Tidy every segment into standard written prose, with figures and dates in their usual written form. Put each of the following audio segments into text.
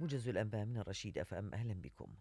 موجز الأنباء من الرشيد أف أم، أهلا بكم.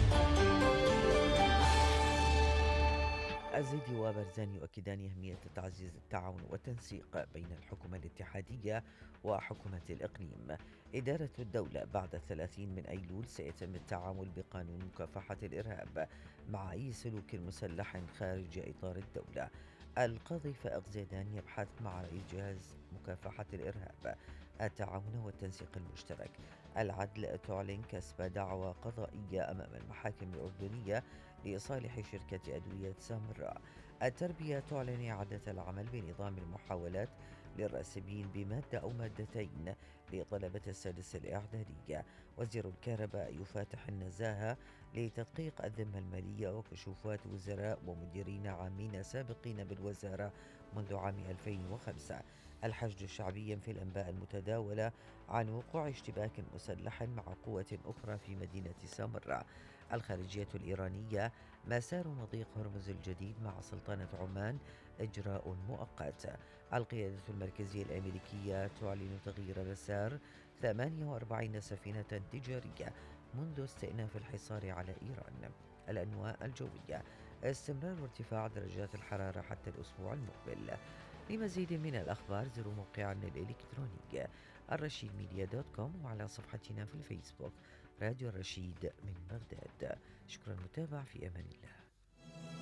الزيدي وبرزان يؤكدان أهمية تعزيز التعاون والتنسيق بين الحكومة الاتحادية وحكومة الإقليم. إدارة الدولة بعد 30 من أيلول سيتم التعامل بقانون مكافحة الإرهاب مع أي سلوك مسلح خارج إطار الدولة. القاضي فائق زيدان يبحث مع رئيس جهاز مكافحة الإرهاب التعاون والتنسيق المشترك. العدل تعلن كسب دعوى قضائية أمام المحاكم الأردنية لصالح شركة أدوية سامراء. التربية تعلن إعادة العمل بنظام المحاولات للراسبين بمادة أو مادتين لطلبة السادس الإعدادية. وزير الكهرباء يفاتح النزاهة لتدقيق الذمة المالية وكشوفات وزراء ومديرين عامين سابقين بالوزارة منذ عام 2005. الحشد الشعبي في الأنباء المتداولة عن وقوع اشتباك مسلح مع قوة أخرى في مدينة سامراء. الخارجية الإيرانية: مسار مضيق هرمز الجديد مع سلطنة عمان إجراء مؤقت. القيادة المركزية الأمريكية تعلن تغيير مسار 48 سفينة تجارية منذ استئناف الحصار على إيران. الأنواء الجوية: استمرار ارتفاع درجات الحرارة حتى الأسبوع المقبل. لمزيد من الأخبار زوروا موقعنا الإلكتروني الرشيد ميديا دوت كوم، وعلى صفحتنا في الفيسبوك راديو الرشيد من بغداد. شكرا للمتابعة، في أمان الله.